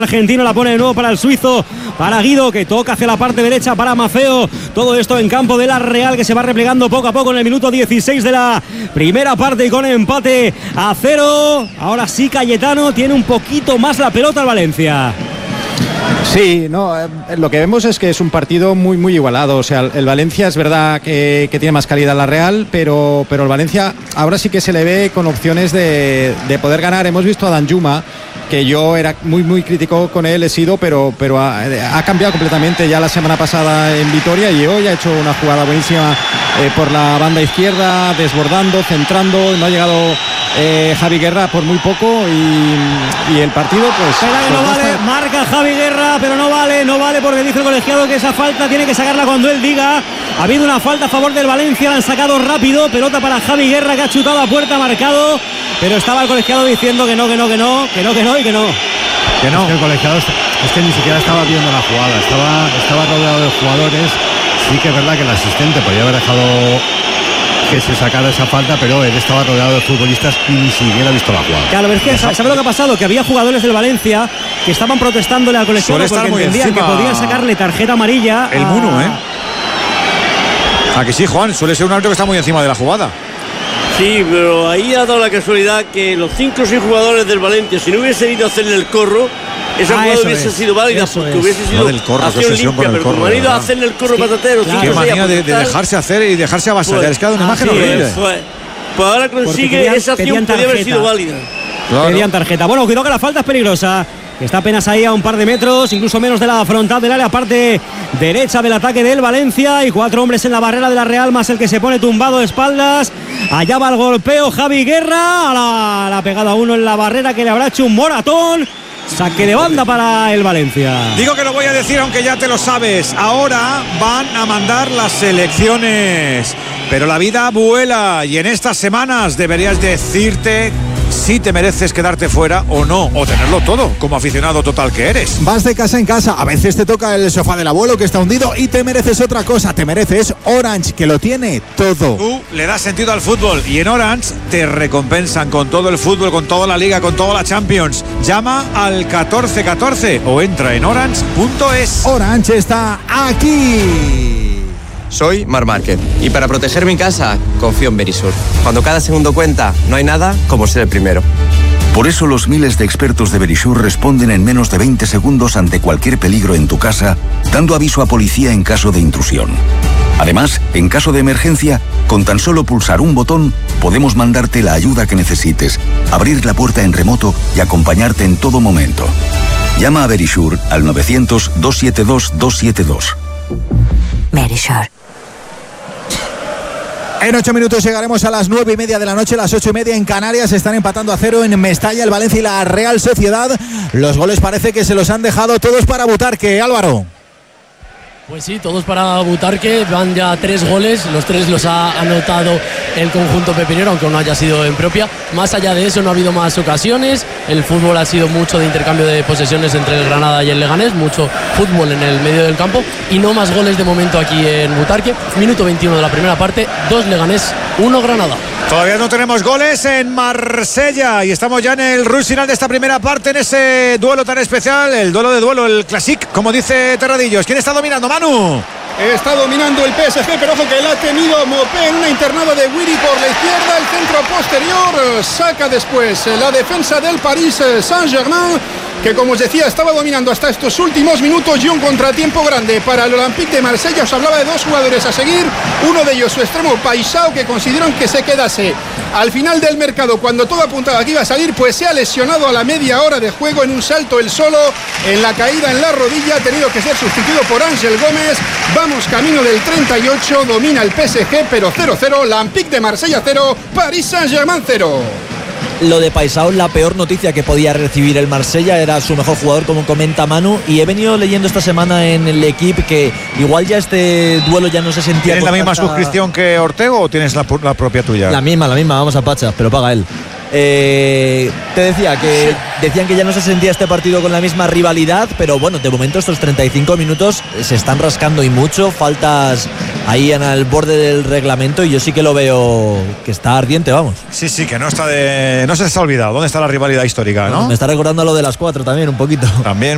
argentino, la pone de nuevo para el suizo, para Guido, que toca hacia la parte derecha para Maceo. Todo esto en campo de la Real, que se va replegando poco a poco en el minuto 16 de la primera parte y con empate a 0. Ahora sí, Cayetano tiene un poquito más la pelota al Valencia. Sí, no, lo que vemos es que es un partido muy muy igualado. O sea, el Valencia es verdad que tiene más calidad la Real, pero el Valencia ahora sí que se le ve con opciones de poder ganar. Hemos visto a Danjuma, que yo era muy muy crítico con él, he sido, pero ha cambiado completamente ya la semana pasada en Vitoria, y hoy ha hecho una jugada buenísima por la banda izquierda, desbordando, centrando. No ha llegado Javi Guerra por muy poco, y el partido pues... Espera que no vale, marca Javi Guerra, pero no vale porque dice el colegiado que esa falta tiene que sacarla cuando él diga. Ha habido una falta a favor del Valencia, la han sacado rápido, pelota para Javi Guerra, que ha chutado a puerta, marcado, pero estaba el colegiado diciendo que no. Que no. Es que el colegiado es que ni siquiera estaba viendo la jugada, estaba rodeado de jugadores. Sí que es verdad que el asistente podía haber dejado que se sacara esa falta, pero él estaba rodeado de futbolistas y ni siquiera ha visto la jugada. Claro, es que ¿sabe lo que ha pasado? Que había jugadores del Valencia que estaban protestándole al colegiado porque entendían que podían sacarle tarjeta amarilla. El Munu, ¿A que sí, Juan? Suele ser un árbitro que está muy encima de la jugada. Sí, pero ahí ha dado la casualidad que los 5 o 6 jugadores del Valencia, si no hubiesen ido a hacerle el corro, esa jugada hubiese sido válida, porque hubiese sido acción limpia, pero como han ido a hacerle el corro patatero, qué manía de dejarse hacer y dejarse avasallar. Es que ha dado una imagen horrible. Pues ahora consigue esa acción, podría haber sido válida. Pedían tarjeta. Bueno, cuidado que la falta es peligrosa. Está apenas ahí a un par de metros, incluso menos de la frontal del área, parte derecha del ataque del Valencia, y 4 hombres en la barrera de la Real, más el que se pone tumbado de espaldas. Allá va el golpeo Javi Guerra, la pegada a uno en la barrera, que le habrá hecho un moratón. Saque de banda para el Valencia. Digo que lo voy a decir aunque ya te lo sabes. Ahora van a mandar las selecciones, pero la vida vuela, y en estas semanas deberías decirte si te mereces quedarte fuera o no, o tenerlo todo, como aficionado total que eres. Vas de casa en casa, a veces te toca el sofá del abuelo que está hundido y te mereces otra cosa, te mereces Orange, que lo tiene todo. Tú le das sentido al fútbol, y en Orange te recompensan con todo el fútbol, con toda la Liga, con toda la Champions. Llama al 1414 o entra en orange.es. Orange está aquí. Soy Marc Márquez, y para proteger mi casa confío en Verisur. Cuando cada segundo cuenta, no hay nada como ser el primero. Por eso los miles de expertos de Verisur responden en menos de 20 segundos ante cualquier peligro en tu casa, dando aviso a policía en caso de intrusión. Además, en caso de emergencia, con tan solo pulsar un botón, podemos mandarte la ayuda que necesites, abrir la puerta en remoto y acompañarte en todo momento. Llama a Verisur al 900-272-272. Verisur. En 8 minutos llegaremos a las 9:30 de la noche, las 8:30 en Canarias. Están empatando a 0 en Mestalla el Valencia y la Real Sociedad. Los goles parece que se los han dejado todos para Butarque, Álvaro. Pues sí, todos para Butarque, van ya 3 goles, los 3 los ha anotado el conjunto pepinero, aunque no haya sido en propia. Más allá de eso no ha habido más ocasiones, el fútbol ha sido mucho de intercambio de posesiones entre el Granada y el Leganés, mucho fútbol en el medio del campo, y no más goles de momento aquí en Butarque. Minuto 21 de la primera parte, 2 Leganés, 1 Granada. Todavía no tenemos goles en Marsella, y estamos ya en el rush final de esta primera parte, en ese duelo tan especial, el duelo, el Classic, como dice Terradillos. ¿Quién está dominando, Manu? Está dominando el PSG, pero ojo que la ha tenido Mopé en una internada de Wiri por la izquierda, el centro posterior, saca después la defensa del Paris Saint-Germain, que como os decía estaba dominando hasta estos últimos minutos, y un contratiempo grande para el Olympique de Marsella. Os hablaba de 2 jugadores a seguir, uno de ellos su extremo Paisao, que consiguieron que se quedase al final del mercado cuando todo apuntaba que iba a salir, pues se ha lesionado a la media hora de juego en un salto él solo, en la caída en la rodilla, ha tenido que ser sustituido por Ángel Gómez. Vamos camino del 38, domina el PSG, pero 0-0, Olympique de Marsella 0, Paris Saint-Germain 0. Lo de Paisao, la peor noticia que podía recibir el Marsella, era su mejor jugador, como comenta Manu, y he venido leyendo esta semana en el equipo que igual ya este duelo ya no se sentía. ¿Tienes la misma suscripción que Ortego o tienes la propia tuya? La misma, vamos a Pacha, pero paga él. Te decía que decían que ya no se sentía este partido con la misma rivalidad, pero bueno, de momento estos 35 minutos se están rascando y mucho, faltas ahí en el borde del reglamento, y yo sí que lo veo que está ardiente, vamos. Sí, que no se les ha olvidado. ¿Dónde está la rivalidad histórica, no? Me está recordando lo de las 4 también un poquito. También.